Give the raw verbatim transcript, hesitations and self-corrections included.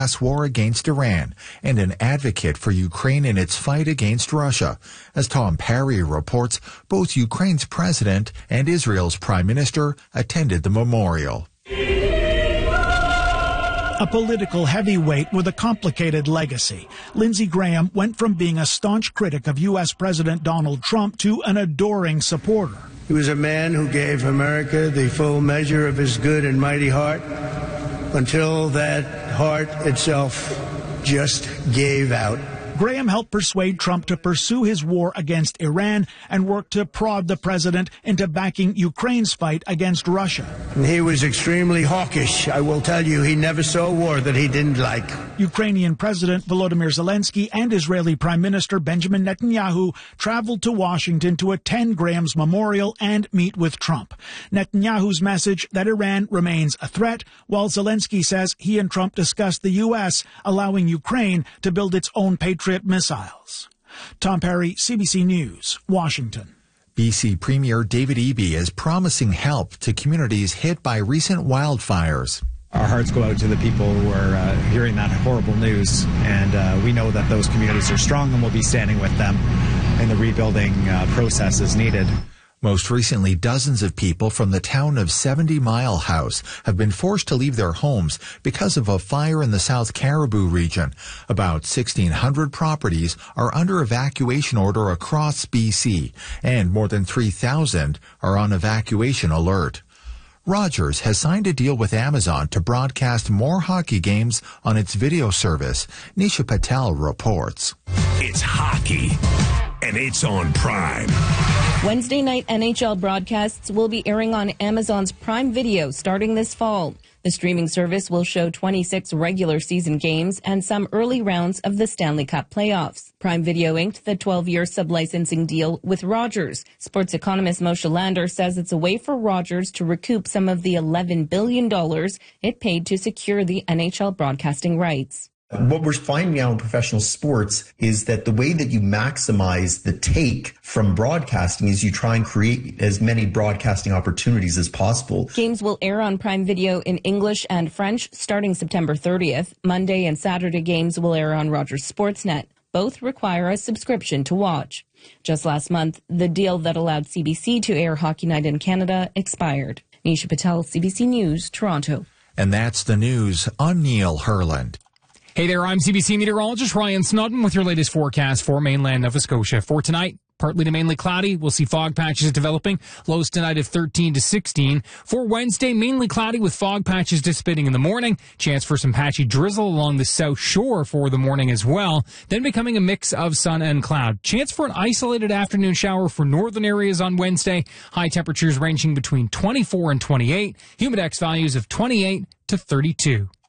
war against Iran and an advocate for Ukraine in its fight against Russia. As Tom Parry reports, both Ukraine's president and Israel's prime minister attended the memorial. A political heavyweight with a complicated legacy, Lindsey Graham went from being a staunch critic of U S President Donald Trump to an adoring supporter. He was a man who gave America the full measure of his good and mighty heart until that heart itself just gave out. Graham helped persuade Trump to pursue his war against Iran and work to prod the president into backing Ukraine's fight against Russia. He was extremely hawkish. I will tell you, he never saw a war that he didn't like. Ukrainian President Volodymyr Zelensky and Israeli Prime Minister Benjamin Netanyahu traveled to Washington to attend Graham's memorial and meet with Trump. Netanyahu's message that Iran remains a threat, while Zelensky says he and Trump discussed the U S allowing Ukraine to build its own Patriot missiles. Tom Parry, C B C News, Washington. B C Premier David Eby is promising help to communities hit by recent wildfires. Our hearts go out to the people who are uh, hearing that horrible news, and uh, we know that those communities are strong and we'll be standing with them in the rebuilding uh, process as needed. Most recently, dozens of people from the town of seventy Mile House have been forced to leave their homes because of a fire in the South Caribou region. About sixteen hundred properties are under evacuation order across B C, and more than three thousand are on evacuation alert. Rogers has signed a deal with Amazon to broadcast more hockey games on its video service. Nisha Patel reports. It's hockey, and it's on Prime. Wednesday night N H L broadcasts will be airing on Amazon's Prime Video starting this fall. The streaming service will show twenty-six regular season games and some early rounds of the Stanley Cup playoffs. Prime Video inked the twelve-year sublicensing deal with Rogers. Sports economist Moshe Lander says it's a way for Rogers to recoup some of the eleven billion dollars it paid to secure the N H L broadcasting rights. What we're finding now in professional sports is that the way that you maximize the take from broadcasting is you try and create as many broadcasting opportunities as possible. Games will air on Prime Video in English and French starting September thirtieth. Monday and Saturday games will air on Rogers Sportsnet. Both require a subscription to watch. Just last month, the deal that allowed C B C to air Hockey Night in Canada expired. Nisha Patel, C B C News, Toronto. And that's the news. I'm Neil Herland. Hey there, I'm C B C meteorologist Ryan Snodden with your latest forecast for mainland Nova Scotia. For tonight, partly to mainly cloudy. We'll see fog patches developing. Lows tonight of thirteen to sixteen. For Wednesday, mainly cloudy with fog patches dissipating in the morning. Chance for some patchy drizzle along the south shore for the morning as well. Then becoming a mix of sun and cloud. Chance for an isolated afternoon shower for northern areas on Wednesday. High temperatures ranging between twenty-four and twenty-eight. Humidex values of twenty-eight to thirty-two.